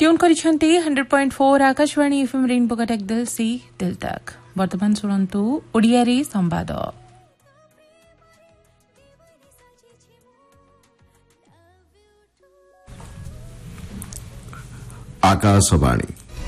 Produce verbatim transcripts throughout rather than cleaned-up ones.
Tune करिसेंती hundred point four Akashvani FM rainbow Cuttack दिल से दिल तक। वर्तमान सुनंतु ओडिया रे संवाद। आकाशवाणी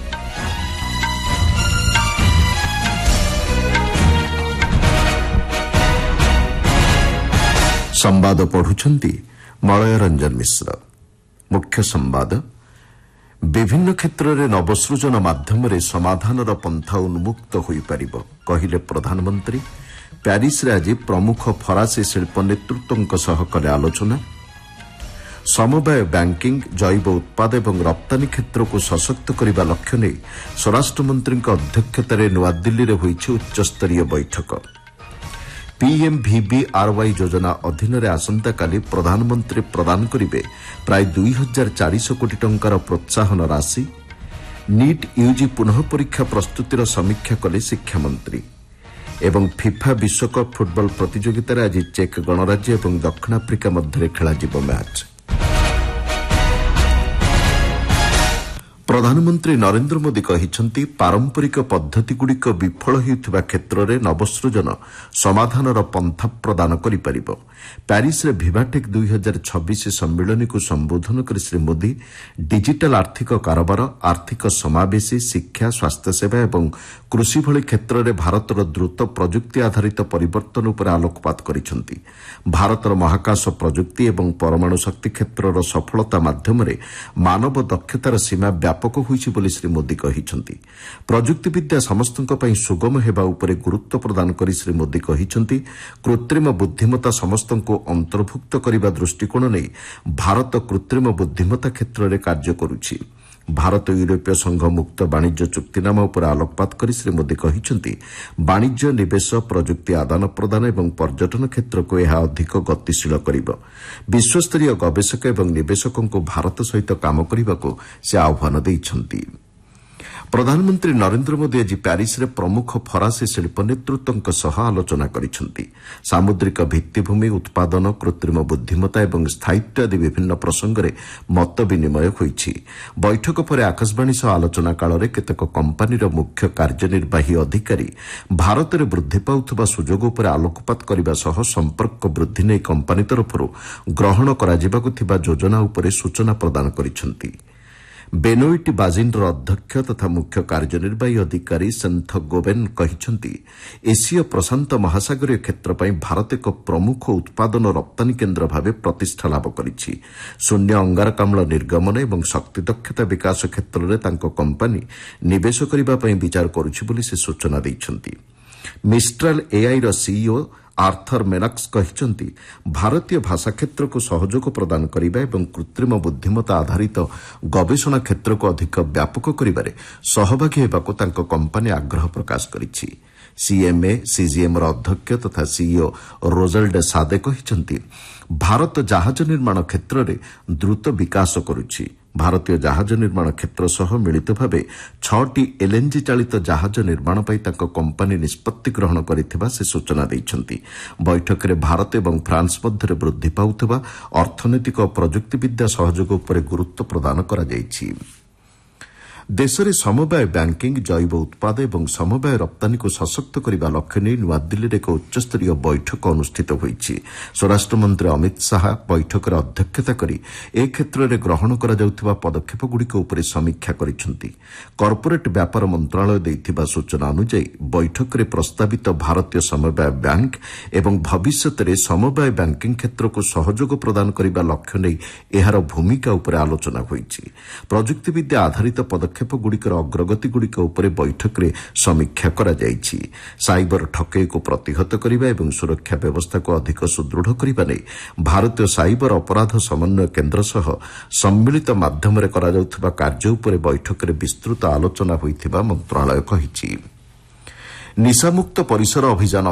संवाद पढ़ुछंती मलय रंजन मिश्र। मुख्य संवाद। विभिन्न क्षेत्र में नवसृजन माध्यम समाधान पंथा उन्मुक्त हो पारिब कहिले प्रधानमंत्री। प्यारिस रे आज प्रमुख फरासी शिल्प नेतृत्वों सह कले आलोचना। समवाय बैंकिंग जैव उत्पाद और रप्तानी क्षेत्र को सशक्त करने लक्ष्य नहीं स्वराष्ट्र मंत्री अध्यक्षतार नूआदिल्ली में होईछि उच्चस्तरीय बैठक। पीएमवीवीआरवाई योजना अधीन आसंता काली प्रधानमंत्री प्रदान करिवे प्राय दुई हजार चारिश कोटी टंकार प्रोत्साहन राशि। नीट यूजी पुनः परीक्षा प्रस्तुतिर समीक्षा कले शिक्षामंत्री। एवं फिफा विश्वकप फुटबल प्रतियोगितार आज चेक गणराज्य और दक्षिण आफ्रिका मध्य खेलाजिब मैच। प्रधानमंत्री नरेंद्र मोदी कहिछंती पारंपरिक पद्धतिगुड़िक विफल हेउथिबा क्षेत्र में नवसृजन समाधानर पंथा प्रदान करि परिबो। प्यारिस रे विवाटेक दुई हजार छब्बीस सम्मेलन को संबोधन कर श्री मोदी डिजिटल आर्थिक कारोबार, आर्थिक समावेशी, शिक्षा, स्वास्थ्य सेवा और कृषि भली क्षेत्र में भारतर द्रुत प्रजुक्ति आधारित परिवर्तन उपर आलोकपात करिछंती। भारतर महाकाश प्रजुक्ति और परमाणु शक्ति क्षेत्रर सफलता माध्यम मानव दक्षतार सीमा व्यापक होईछि बोली श्री मोदी कहिछंती। प्रजुक्तिविद्या समस्तक पई सुगम हेबा उपरे गुरुत्व प्रदान करी श्री मोदी कहिछंती कृत्रिम बुद्धिमत्ता समस्तको अंतर्भुक्त करिबा दृष्टिकोण नै भारत कृत्रिम बुद्धिमत्ता क्षेत्र में कार्य करुछि। भारत यूरोपीय संघ मुक्त वाणिज्य चुक्तिनामा उपर आलोकपात करी श्री मोदी कहिछंती वाणिज्य, निवेश, प्रजुक्ति आदान प्रदान और पर्यटन क्षेत्र को यह अधिक गतिशील करिबो। विश्वस्तरीय गवेषक और निवेशकों को भारत सहित काम करने को से आह्वान दैछंती। प्रधानमंत्री नरेंद्र मोदी आज प्यारिस रे प्रमुख फरासी शिल्प नेतृत्वों सह आलोचना करिछंती। सामुद्रिक भित्तिभूमि, उत्पादन, कृत्रिम बुद्धिमत्ता और स्थायित्व आदि विभिन्न प्रसंग में मत विनिमय होईछि। बैठक पर आकाशवाणी सह आलोचना काल में केतेक कंपानीर मुख्य कार्यनिर्वाही अधिकारी भारत में वृद्धि पाउथबा सुजोग उपर आलोकपात करने सह संपर्क वृद्धि नहीं कंपानी तरफରୁ ग्रहण कराजिबाकु थिबा योजना उपर सूचना प्रदान करिछंती। बेनोइट बाजिनर अध्यक्ष तथा मुख्य कार्यनिर्वाही अधिकारी सेंथ गोबेन कहिछंती एशिया प्रशांत महासागरीय क्षेत्र पर भारत एक प्रमुख उत्पादन रप्तानी केन्द्र भाव प्रतिष्ठा लाभ करिछि। शून्य अंगारकाम्ल निर्गमन और शक्ति दक्षता विकास क्षेत्र में तांको कंपानी निवेश करबा पई विचार करुछि बोली से सूचना दैछंती। मिस्ट्राल एआई रो सीईओ आर्थर मेनक्स कहिछंती भारतीय भाषा क्षेत्र को सहयोग प्रदान करिबा एवं कृत्रिम बुद्धिमत्ता आधारित गवेषणा क्षेत्र को अधिक व्यापक करिबारे सहभागी हेबाको तांको कंपानी आग्रह प्रकाश करिछि। सीएमए सीजीएम रो अध्यक्ष तथा सीईओ रोजल्ड सादे कहिछंती भारत जहाज निर्माण क्षेत्र में द्रुत विकास करुछि। भारतीय जहाज निर्माण क्षेत्र सह मिलित भाव छटी एलएनजी चालित जहाज निर्माण पर तांको कंपानी निष्पत्ति ग्रहण करिथिबा से सूचना दैछंती। बैठक में भारत और फ्रांस मध्य वृद्धि पाउथबा अर्थनैतिक और प्रजुक्तिविद्या सहयोग उपर गुरुत्व प्रदान करा जायछि। देश में समवाय बैंकिंग, जैव उत्पाद और समवाय रप्तानी को सशक्त करने लक्ष्य नहीं नूआदिल्ली में एक उच्चस्तरीय बैठक अनुष्ठित होईछि। स्वराष्ट्र मंत्री अमित शाह बैठक अध्यक्षता करी ए क्षेत्र में ग्रहण करा जाउथिबा पदक्षेपगुड़िक उपर समीक्षा करिसेंती। कॉर्पोरेट व्यापार मंत्रालय दैथिबा सूचना अनुसार बैठक में प्रस्तावित भारतीय समवाय बैंक एवं भविष्यत में समवाय बैंकिंग क्षेत्र को सहयोग प्रदान करने लक्ष्य नहीं एहार भूमिका उपर आलोचना होईछि। प्रजुक्तिविद्या आधारित पदक्षेप पदक्षेपगुड़िकर अग्रगतिगुड़िक उपर बैठक में समीक्षा करा जायछि। साइबर ठकेई को प्रतिहत करने और सुरक्षा व्यवस्था को अधिक सुदृढ़ करने नहीं भारतीय साइबर अपराध समन्वय केन्द्र सह सम्मिलित माध्यम करा जाउथिबा कार्य उपर बैठक में विस्तृत आलोचना होइथिबा मंत्रालय कहिछि। निशामुक्त परिसर अभियान